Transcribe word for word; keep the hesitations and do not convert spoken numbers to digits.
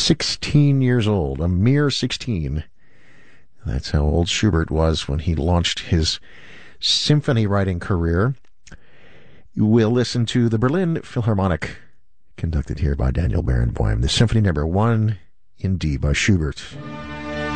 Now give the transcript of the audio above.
sixteen years old, a mere sixteen. That's how old Schubert was when he launched his symphony writing career. We'll listen to the Berlin Philharmonic, conducted here by Daniel Barenboim, the Symphony Number One in D by Schubert.